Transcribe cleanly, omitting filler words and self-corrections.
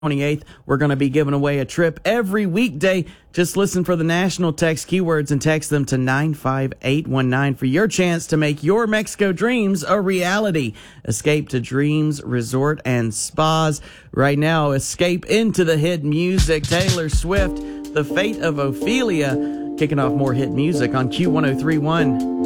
28th, we're going to be giving away a trip every weekday. Just listen for the national text keywords and text them to 95819 for your chance to make your Mexico dreams a reality. Escape to Dreams Resort and Spas. Right now, escape into the hit music. Taylor Swift, The Fate of Ophelia, kicking off more hit music on Q1031.